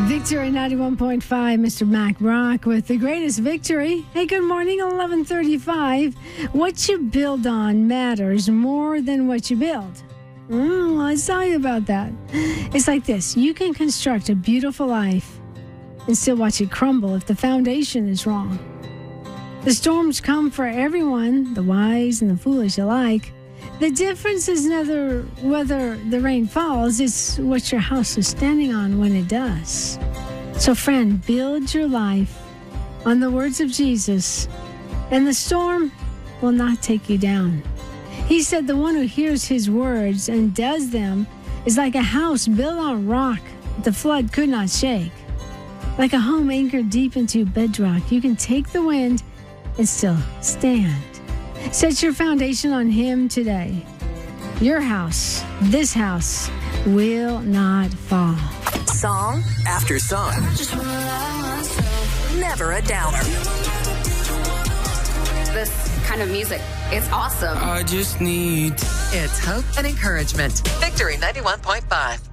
Victory 91.5, Mr. Mac Rock with the greatest victory. Hey, good morning, 11:35. What you build on matters more than what you build. Let's tell you about that. It's like this. You can construct a beautiful life and still watch it crumble if the foundation is wrong. The storms come for everyone, the wise and the foolish alike. The difference is neither whether the rain falls, it's what your house is standing on when it does. So, friend, build your life on the words of Jesus, and the storm will not take you down. He said the one who hears his words and does them is like a house built on rock that the flood could not shake. Like a home anchored deep into bedrock, you can take the wind and still stand. Set your foundation on him today. Your house, this house, will not fall. Song after song. Never a downer. This kind of music, it's awesome. I just need... It's hope and encouragement. Victory 91.5.